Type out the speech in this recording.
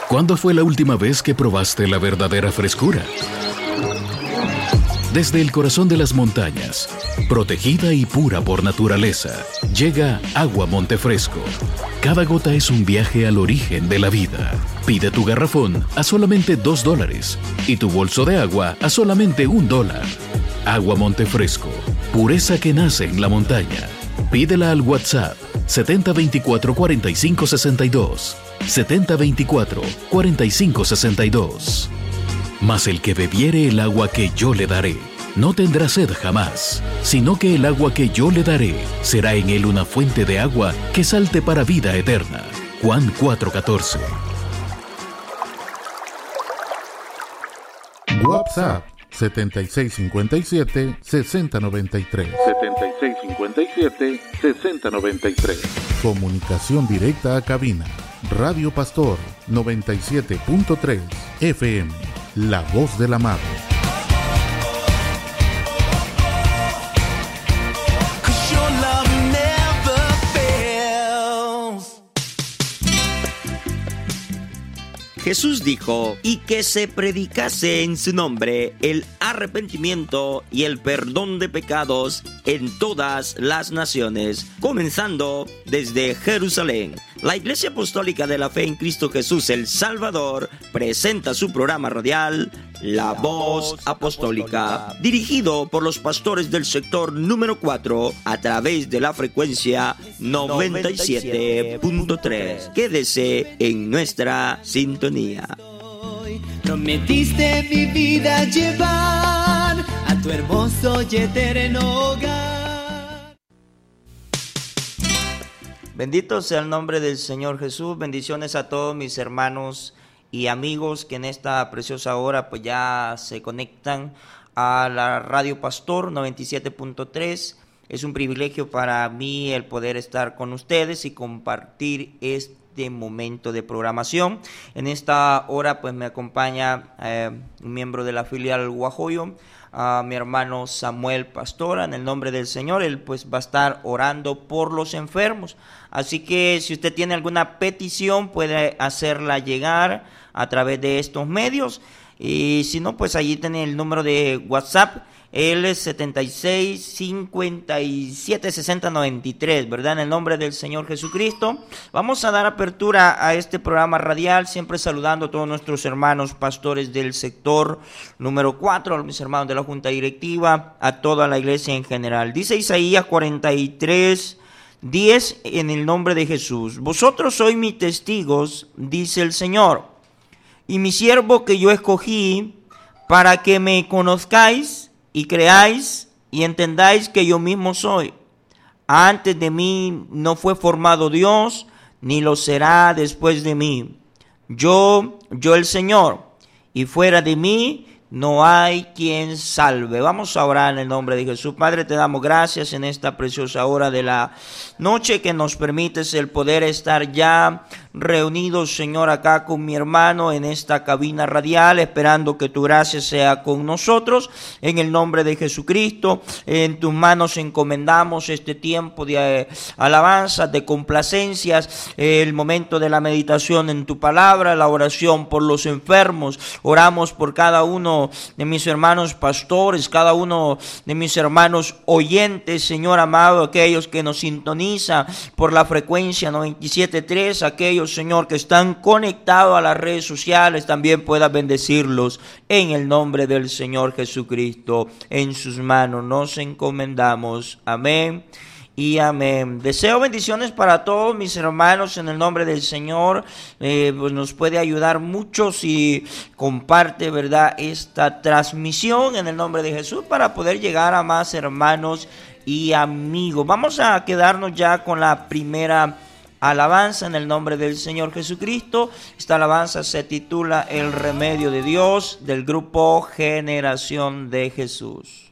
¿Cuándo fue la última vez que probaste la verdadera frescura? Desde el corazón de las montañas, protegida y pura por naturaleza, llega Agua Montefresco. Cada gota es un viaje al origen de la vida. Pide tu garrafón a solamente $2 y tu bolso de agua a solamente $1. Agua Montefresco, pureza que nace en la montaña. Pídela al WhatsApp 7024-4562. 7024-4562. Mas el que bebiere el agua que yo le daré, no tendrá sed jamás, sino que el agua que yo le daré será en él una fuente de agua que salte para vida eterna. Juan 4:14. WhatsApp 7657-6093. 7657-6093. Comunicación directa a cabina. Radio Pastor 97.3 FM. La voz del amado. Jesús dijo, y que se predicase en su nombre el arrepentimiento y el perdón de pecados en todas las naciones, comenzando desde Jerusalén. La Iglesia Apostólica de la Fe en Cristo Jesús el Salvador presenta su programa radial La Voz Apostólica, dirigido por los pastores del sector número 4 a través de la frecuencia 97.3. Quédese en nuestra sintonía. Prometiste mi vida llevar a tu hermoso y eterno hogar. Bendito sea el nombre del Señor Jesús. Bendiciones a todos mis hermanos y amigos que en esta preciosa hora pues ya se conectan a la Radio Pastor 97.3. Es un privilegio para mí el poder estar con ustedes y compartir este momento de programación. En esta hora pues me acompaña un miembro de la filial Guajoyo, mi hermano Samuel Pastora. En el nombre del Señor, él pues va a estar orando por los enfermos. Así que si usted tiene alguna petición puede hacerla llegar a través de estos medios, y si no pues allí tiene el número de WhatsApp. Él es 76576093, ¿verdad? En el nombre del Señor Jesucristo. Vamos a dar apertura a este programa radial, siempre saludando a todos nuestros hermanos pastores del sector número 4, a mis hermanos de la Junta Directiva, a toda la iglesia en general. Dice Isaías 43:10, en el nombre de Jesús. Vosotros sois mis testigos, dice el Señor, y mi siervo que yo escogí, para que me conozcáis y creáis y entendáis que yo mismo soy. Antes de mí no fue formado Dios, ni lo será después de mí. Yo el Señor, y fuera de mí no hay quien salve. Vamos a orar en el nombre de Jesús. Padre, te damos gracias en esta preciosa hora de la noche que nos permites el poder estar ya reunidos, Señor, acá con mi hermano en esta cabina radial, esperando que tu gracia sea con nosotros. En el nombre de Jesucristo, en tus manos encomendamos este tiempo de alabanza, de complacencias, el momento de la meditación en tu palabra, la oración por los enfermos. Oramos por cada uno de mis hermanos pastores, cada uno de mis hermanos oyentes, Señor amado, aquellos que nos sintonizan por la frecuencia 97.3, aquellos, Señor, que están conectados a las redes sociales, también puedas bendecirlos en el nombre del Señor Jesucristo. En sus manos nos encomendamos. Amén y amén. Deseo bendiciones para todos mis hermanos en el nombre del Señor. Pues nos puede ayudar mucho si comparte, ¿verdad?, esta transmisión en el nombre de Jesús para poder llegar a más hermanos y amigos. Vamos a quedarnos ya con la primera alabanza en el nombre del Señor Jesucristo. Esta alabanza se titula El remedio de Dios, del grupo Generación de Jesús.